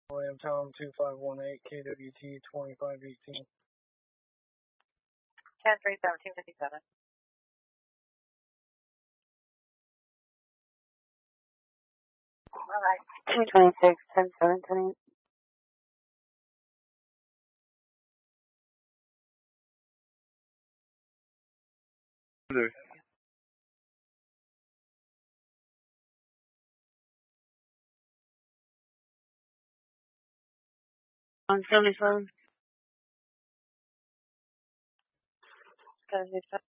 William Tom 2518 KWT 2518. 10-3-1757. All right. 226, 10-7, 28. On 77. 77.